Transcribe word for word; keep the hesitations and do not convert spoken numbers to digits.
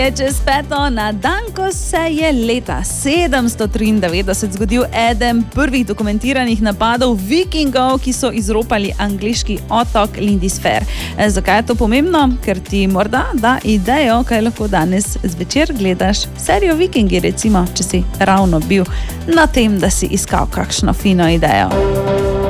Je čez peto na dan, ko se je leta sedemsto triindevetdeset zgodil eden prvih dokumentiranih napadov vikingov, ki so izropali angleški otok Lindisfare. E, zakaj je to pomembno? Ker ti morda da idejo, kaj lahko danes zvečer gledaš serijo Vikingi, recimo, če si ravno bil na tem, da si iskal kakšno fino idejo.